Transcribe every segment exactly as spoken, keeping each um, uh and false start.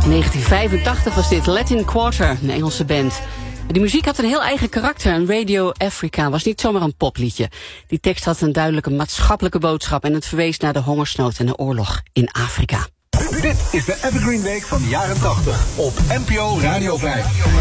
negentien vijfentachtig was dit Latin Quarter, een Engelse band. Die muziek had een heel eigen karakter en Radio Africa was niet zomaar een popliedje. Die tekst had een duidelijke maatschappelijke boodschap en het verwees naar de hongersnood en de oorlog in Afrika. Dit is de Evergreen Week van de jaren tachtig op N P O Radio vijf.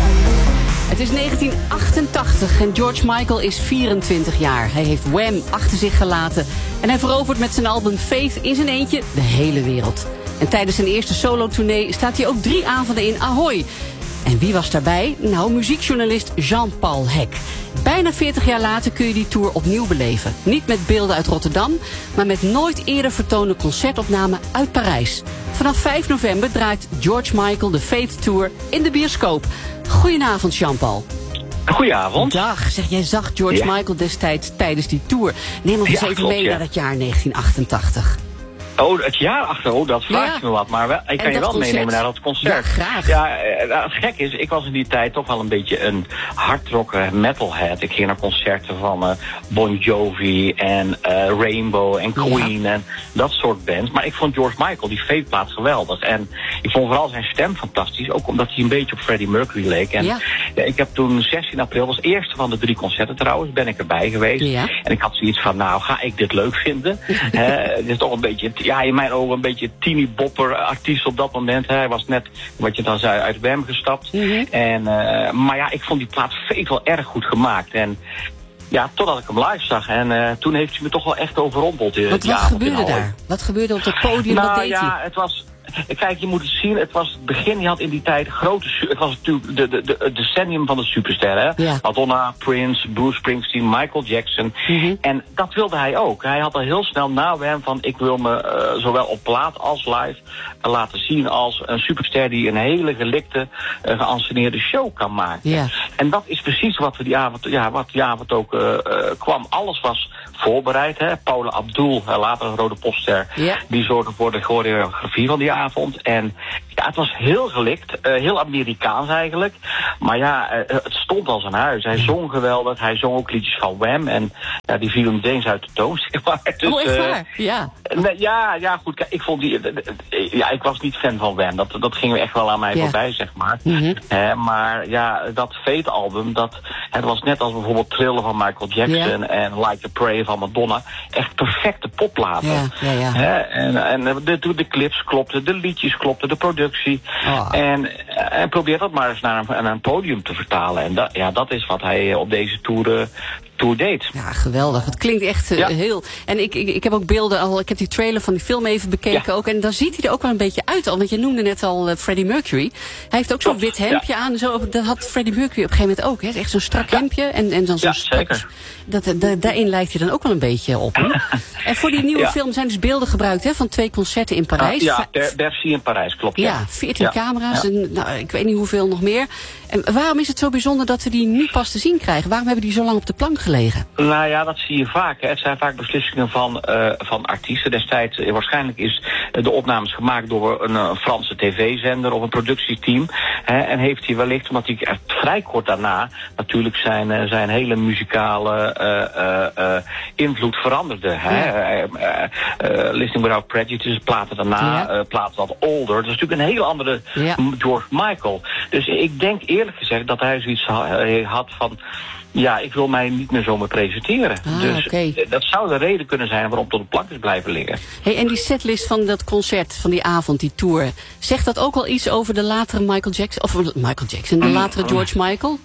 Het is negentien achtentachtig en George Michael is vierentwintig jaar. Hij heeft Wham achter zich gelaten en hij verovert met zijn album Faith in zijn eentje de hele wereld. En tijdens zijn eerste solo-tournee staat hij ook drie avonden in Ahoy. En wie was daarbij? Nou, muziekjournalist Jean-Paul Hek. Bijna veertig jaar later kun je die tour opnieuw beleven. Niet met beelden uit Rotterdam, maar met nooit eerder vertoonde concertopnamen uit Parijs. Vanaf vijf november draait George Michael de Faith Tour in de bioscoop. Goedenavond, Jean-Paul. Goedenavond. Dag, zeg, jij zag George ja. Michael destijds tijdens die tour. Neem ons eens ja, even klopt, mee ja. naar het jaar negentien achtentachtig. Oh, het jaar achter, oh, dat vraagt ja. me wat. Maar wel, ik kan je wel concert. meenemen naar dat concert. Ja, graag. Ja, het gek is, ik was in die tijd toch wel een beetje een hardrocker metalhead. Ik ging naar concerten van uh, Bon Jovi en uh, Rainbow en Queen ja. en dat soort bands. Maar ik vond George Michael, die Faith-plaat, geweldig. En ik vond vooral zijn stem fantastisch, ook omdat hij een beetje op Freddie Mercury leek. En ja. Ja, ik heb toen zestien april, was het eerste van de drie concerten trouwens, ben ik erbij geweest. Ja. En ik had zoiets van, nou, ga ik dit leuk vinden? uh, het is toch een beetje... Ja, in mijn ogen een beetje teeny bopper artiest op dat moment. Hij was net, wat je dan zei, uit Wham gestapt. Mm-hmm. En, uh, maar ja, ik vond die plaat Faith wel erg goed gemaakt. En ja, totdat ik hem live zag. En uh, toen heeft hij me toch wel echt overrompeld. Wat, wat gebeurde daar? Wat gebeurde op het podium? Nou, wat deed ja, hij? het was... Kijk, je moet het zien, het was het begin, je had in die tijd grote... Het was natuurlijk de, de, de, het decennium van de supersterren. Ja. Madonna, Prince, Bruce Springsteen, Michael Jackson. Mm-hmm. En dat wilde hij ook. Hij had al heel snel na hem van... ik wil me uh, zowel op plaat als live uh, laten zien als een superster... die een hele gelikte, uh, geanceneerde show kan maken. Ja. En dat is precies wat we die avond, ja, wat die avond ook uh, uh, kwam. Alles was voorbereid. Hè? Paula Abdul, uh, later een rode popster... Ja. die zorgde voor de choreografie van die avond. En ja, het was heel gelikt, uh, heel Amerikaans eigenlijk. Maar ja, uh, het stond als een huis. Hij zong geweldig, hij zong ook liedjes van Wham. En ja, die vielen niet eens uit de toon, zeg maar. Dus, oh, echt uh, waar? Ja. Uh, ja, ja, goed. Kijk, ik vond die... Uh, uh, ja, ik was niet fan van Wham. Dat, dat ging echt wel aan mij ja. voorbij, zeg maar. Mm-hmm. Uh, maar ja, dat Faith-album, dat... Het was net als bijvoorbeeld Thriller van Michael Jackson... Ja. en Like a Prayer van Madonna. Echt perfecte popplaten. Ja, ja, ja. Uh, en en de, de, de clips klopten, de liedjes klopten, de productie. Oh. En, en probeer dat maar eens naar een, naar een podium te vertalen. En dat, ja, dat is wat hij op deze tour... Uh, Tour deed. Ja, geweldig. Het klinkt echt uh, ja. heel... En ik, ik, ik heb ook beelden al... Ik heb die trailer van die film even bekeken ja. ook. En dan ziet hij er ook wel een beetje uit al. Want je noemde net al uh, Freddie Mercury. Hij heeft ook zo'n wit hemdje ja. aan. Zo, dat had Freddie Mercury op een gegeven moment ook. Hè? Echt zo'n strak ja. hemdje. En, en dan zo'n ja, zeker. Dat, da, daarin lijkt hij dan ook wel een beetje op. Hè? En voor die nieuwe ja. film zijn dus beelden gebruikt hè, van twee concerten in Parijs. Uh, ja, Ber- Bercy in Parijs, klopt. Ja, ja veertien ja. camera's. Ja. En, nou, ik weet niet hoeveel nog meer. En waarom is het zo bijzonder dat we die nu pas te zien krijgen? Waarom hebben die zo lang op de plank gelegen? Nou ja, dat zie je vaak. Hè. Het zijn vaak beslissingen van, uh, van artiesten. Destijds, uh, waarschijnlijk is uh, de opnames gemaakt door een uh, Franse tv-zender of een productieteam. Hè, en heeft hij wellicht, omdat hij uh, vrij kort daarna natuurlijk zijn, uh, zijn hele muzikale uh, uh, uh, invloed veranderde. Hè. Ja. Uh, uh, uh, Listening Without Prejudice, platen daarna, ja. uh, platen wat older. Dat is natuurlijk een heel andere ja. George Michael. Dus ik denk eerlijk gezegd dat hij zoiets had van... Ja, ik wil mij niet meer zomaar presenteren. Ah, dus okay. dat zou de reden kunnen zijn waarom tot de plank is blijven liggen. Hey, en die setlist van dat concert, van die avond, die tour... zegt dat ook wel iets over de latere Michael Jackson... of Michael Jackson, de latere George Michael?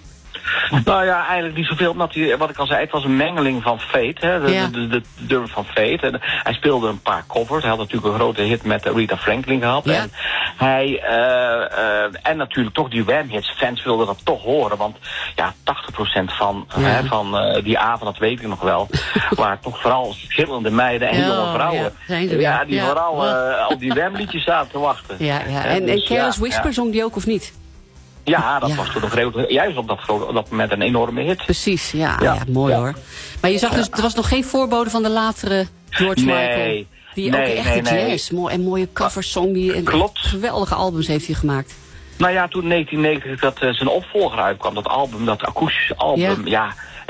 Nou ja, eigenlijk niet zoveel, omdat hij, wat ik al zei, het was een mengeling van Faith, hè, de, ja. de, de, de deur van Faith. En hij speelde een paar covers, hij had natuurlijk een grote hit met Rita Franklin gehad. Ja. En hij, uh, uh, en natuurlijk toch die Wham-hits, fans wilden dat toch horen, want ja, tachtig procent van, ja. hè, van uh, die avond, dat weet ik nog wel, waren toch vooral schitterende meiden en ja, jonge vrouwen. Ja, zijn ze ja die ja. vooral uh, op die Wham-liedjes zaten te wachten. Ja, ja. En, dus, en Careless ja, Whisper ja. zong die ook of niet? Ja, dat ja. was toen nog juist op dat, op dat moment een enorme hit. Precies, ja, ja. ja mooi ja. hoor. Maar je zag dus, er was nog geen voorbode van de latere George nee. Michael. Die nee, ook echt nee, jazz, nee. mooi, en mooie coversong. Die, en Klopt. Geweldige albums heeft hij gemaakt. Nou ja, toen negentien negentig dat uh, zijn opvolger uitkwam, dat album, dat akoestische album, ja... ja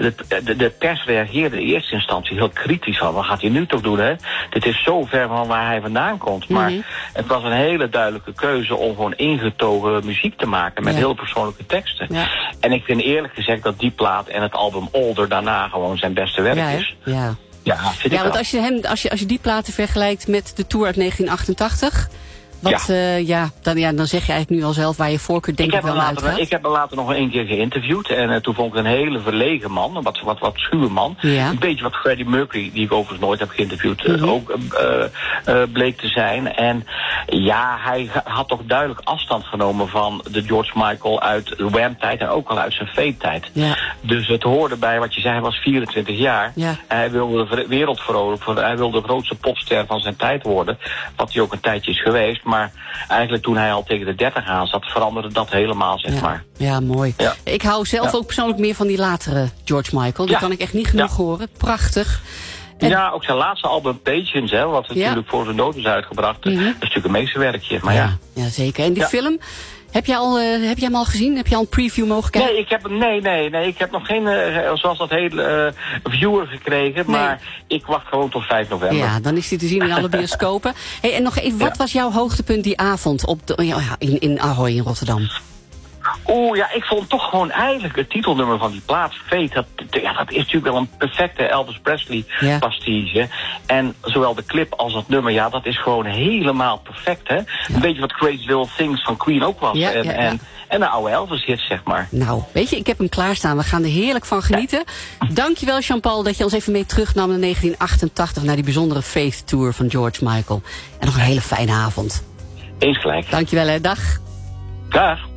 de, de, de pers reageerde in eerste instantie heel kritisch van, wat gaat hij nu toch doen, hè? Dit is zo ver van waar hij vandaan komt. Maar mm-hmm. het was een hele duidelijke keuze om gewoon ingetogen muziek te maken met ja. heel persoonlijke teksten. Ja. En ik vind eerlijk gezegd dat die plaat en het album Older daarna gewoon zijn beste werk ja, is. Ja. Ja, vind ja ik want als je, hem, als, je, als je die platen vergelijkt met de tour uit negentien achtentachtig... Wat, ja. Uh, ja, dan, ja, dan zeg je eigenlijk nu al zelf waar je voorkeur denk ik, ik wel naar uitgaat. Ik heb hem later nog een keer geïnterviewd. En uh, toen vond ik een hele verlegen man. Een wat, wat, wat schuwe man. Ja. Een beetje wat Freddie Mercury, die ik overigens nooit heb geïnterviewd, mm-hmm. uh, ook uh, uh, bleek te zijn. En ja, hij had toch duidelijk afstand genomen van de George Michael uit de Wham-tijd. En ook al uit zijn Fate-tijd. Ja. Dus het hoorde bij wat je zei, hij was vierentwintig jaar. Ja. Hij wilde de wereld veroveren. Hij wilde de grootste popster van zijn tijd worden. Wat hij ook een tijdje is geweest. Maar eigenlijk toen hij al tegen de dertig aan zat, veranderde dat helemaal, zeg ja. maar. Ja, mooi. Ja. Ik hou zelf ja. ook persoonlijk meer van die latere George Michael. Die ja. kan ik echt niet genoeg ja. horen. Prachtig. En... Ja, ook zijn laatste album Patience, hè, wat natuurlijk ja. voor zijn dood is uitgebracht. Mm-hmm. Dat is natuurlijk een meesterwerkje. Maar ja. Ja, ja zeker. En die ja. film... Heb jij, al, uh, heb jij hem al gezien? Heb je al een preview mogen kijken? Nee, ik heb, nee, nee, nee, ik heb nog geen, uh, zoals dat hele uh, viewer gekregen. Nee. Maar ik wacht gewoon tot vijf november. Ja, dan is hij te zien in alle bioscopen. Hey, en nog even, wat ja. was jouw hoogtepunt die avond op de, ja, in, in Ahoy in Rotterdam? Oeh, ja, ik vond toch gewoon eigenlijk het titelnummer van die plaat, Fate, dat, ja, dat is natuurlijk wel een perfecte Elvis Presley ja. pastiche. En zowel de clip als het nummer, ja, dat is gewoon helemaal perfect, hè. Ja. Een beetje wat Crazy Little Things van Queen ook was. Ja, en, ja, ja. En, en de oude Elvis hits, zeg maar. Nou, weet je, ik heb hem klaarstaan. We gaan er heerlijk van genieten. Ja. Dankjewel, Jean-Paul, dat je ons even mee terugnam naar negentien achtentachtig, naar die bijzondere Faith Tour van George Michael. En nog een hele fijne avond. Eens gelijk. Dankjewel, hè. Dag. Dag.